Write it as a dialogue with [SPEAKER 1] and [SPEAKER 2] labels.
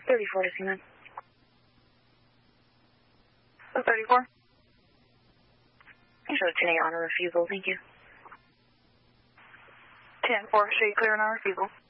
[SPEAKER 1] 34 to C9.
[SPEAKER 2] 34.
[SPEAKER 1] You showed 10-8 on a refusal, thank you.
[SPEAKER 2] 10-4, show you clear on our refusal.